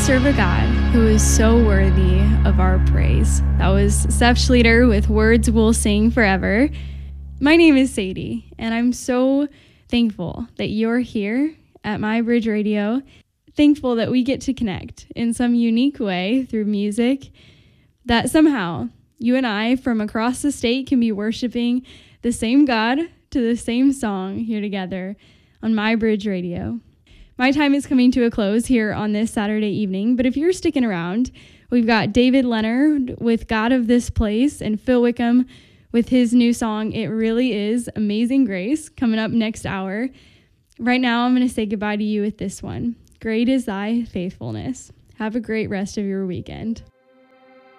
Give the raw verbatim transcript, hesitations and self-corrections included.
serve a God who is so worthy of our praise. That was Seth Schleter with Words We'll Sing Forever. My name is Sadie, and I'm so thankful that you're here at My Bridge Radio. Thankful that we get to connect in some unique way through music, that somehow you and I from across the state can be worshiping the same God to the same song here together on My Bridge Radio. My time is coming to a close here on this Saturday evening, but if you're sticking around, we've got David Leonard with God of This Place and Phil Wickham with his new song, It Really Is Amazing Grace, coming up next hour. Right now, I'm going to say goodbye to you with this one. Great is thy faithfulness. Have a great rest of your weekend.